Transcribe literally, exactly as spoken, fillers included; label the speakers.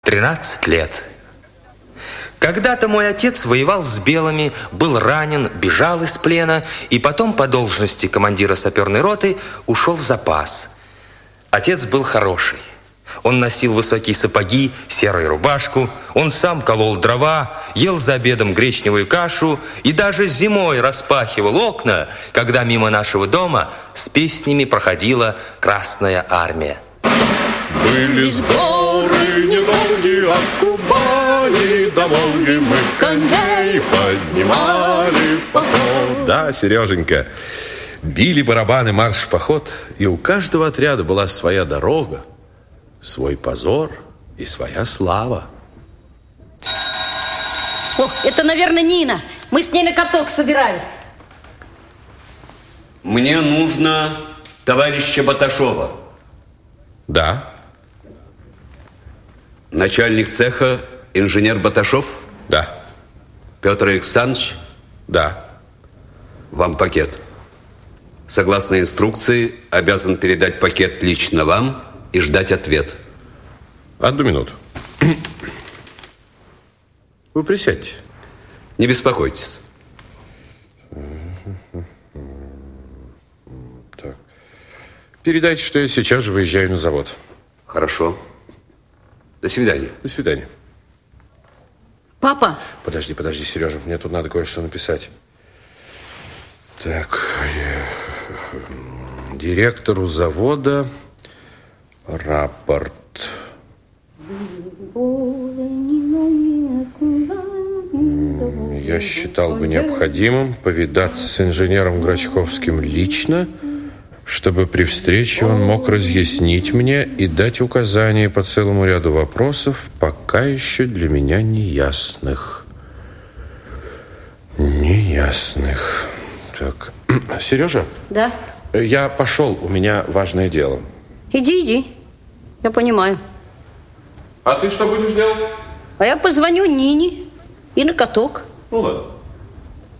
Speaker 1: тринадцать лет. Когда-то мой отец воевал с белыми, был ранен, бежал из плена и потом по должности командира саперной роты ушел в запас. Отец был хороший. Он носил высокие сапоги, серую рубашку, он сам колол дрова, ел за обедом гречневую кашу и даже зимой распахивал окна, когда мимо нашего дома с песнями проходила Красная Армия.
Speaker 2: Были сборы недолгие от Кубани до Волги, мы коней поднимали в поход.
Speaker 3: Да, Сереженька, били барабаны марш в поход, и у каждого отряда была своя дорога, свой позор и своя слава.
Speaker 4: О, это, наверное, Нина. Мы с ней на каток собирались.
Speaker 5: Мне нужно товарища Баташова.
Speaker 3: Да.
Speaker 5: Начальник цеха инженер Баташов?
Speaker 3: Да.
Speaker 5: Петр Александрович?
Speaker 3: Да.
Speaker 5: Вам пакет. Согласно инструкции, обязан передать пакет лично вам и ждать ответ.
Speaker 3: Одну минуту. Вы присядьте.
Speaker 5: Не беспокойтесь.
Speaker 3: Так. Передайте, что я сейчас же выезжаю на завод.
Speaker 5: Хорошо. До свидания.
Speaker 3: До свидания.
Speaker 4: Папа.
Speaker 3: Подожди, подожди, Сережа, мне тут надо кое-что написать. Так. Директору завода рапорт. Я считал бы необходимым повидаться с инженером Грачковским лично, чтобы при встрече он мог разъяснить мне и дать указания по целому ряду вопросов, пока еще для меня неясных. Неясных. Так. Сережа?
Speaker 4: Да?
Speaker 3: Я пошел, у меня важное дело.
Speaker 4: Иди, иди. Я понимаю.
Speaker 3: А ты что будешь делать?
Speaker 4: А я позвоню Нине и на каток.
Speaker 3: Ну ладно.